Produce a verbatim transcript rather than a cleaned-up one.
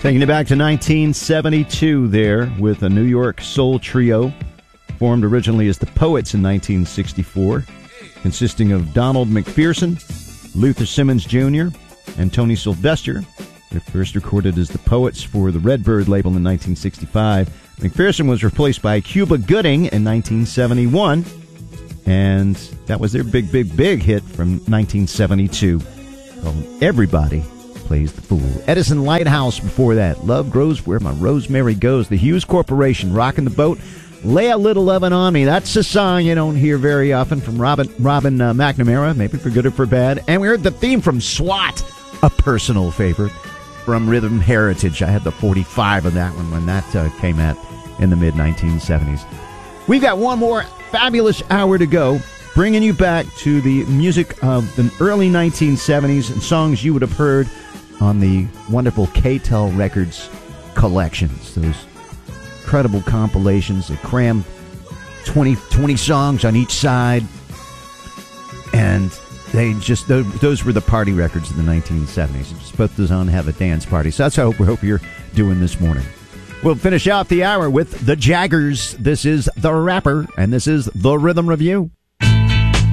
Taking it back to nineteen seventy-two there with a New York soul trio formed originally as the Poets in nineteen sixty-four, consisting of Donald McPherson, Luther Simmons Junior, and Tony Sylvester. They first recorded as the Poets for the Redbird label in nineteen sixty-five. McPherson was replaced by Cuba Gooding in nineteen seventy-one, and that was their big, big, big hit from nineteen seventy-two called Everybody Plays the Fool. Edison Lighthouse before that. Love Grows Where My Rosemary Goes. The Hughes Corporation, Rockin' the Boat. Lay a Little Lovin' on Me. That's a song you don't hear very often from Robin, Robin uh, McNamara, maybe for good or for bad. And we heard the theme from SWAT, a personal favorite from Rhythm Heritage. I had the forty-five of that one when that uh, came out in the mid nineteen seventies. We've got one more fabulous hour to go, bringing you back to the music of the early nineteen seventies and songs you would have heard on the wonderful K-Tel Records collections. Those incredible compilations that cram twenty, twenty songs on each side. And they just, those, those were the party records of the nineteen seventies. Just put those on, have a dance party. So that's how we hope you're doing this morning. We'll finish out the hour with the Jaggers. This is The Rapper, and this is The Rhythm Review.